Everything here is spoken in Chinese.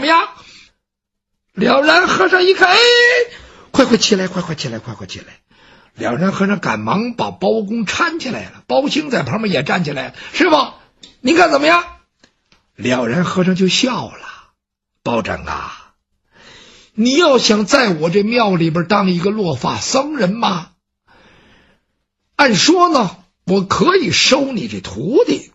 么样？了然和尚一看，哎，快起来，快起来！了然和尚赶忙把包公搀起来了，包兴在旁边也站起来了。师傅，您看怎么样？了然和尚就笑了。包拯啊，你要想在我这庙里边当一个落发僧人吗？按说呢，我可以收你这徒弟，